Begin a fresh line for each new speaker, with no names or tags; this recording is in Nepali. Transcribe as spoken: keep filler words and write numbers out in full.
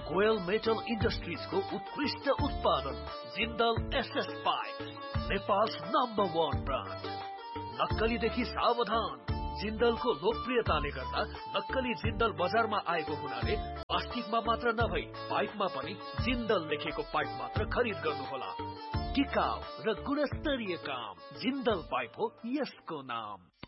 गोयल मेटल इंडस्ट्रीज को उत्कृष्ट उत्पादन Jindal SS pipe, Nepal number वन ब्रांड। नक्कलीदेखि सावधान। जिंदलको लोकप्रियताले गर्दा नक्कली जिंदल बजारमा आएको हुनाले प्लास्टिकमा मात्र नभई पाइपमा पनि जिंदल लेखेको पाइप मात्र खरिद गर्नुहोला। टिकाउ र गुणस्तरीय काम जिंदल पाइप हो यसको नाम।